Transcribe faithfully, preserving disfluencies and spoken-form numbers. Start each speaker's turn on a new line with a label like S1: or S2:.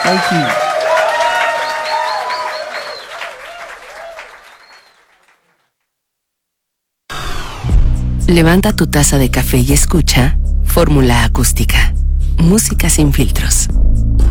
S1: Thank you.
S2: Levanta tu taza de café y escucha Fórmula Acústica. Música sin filtros.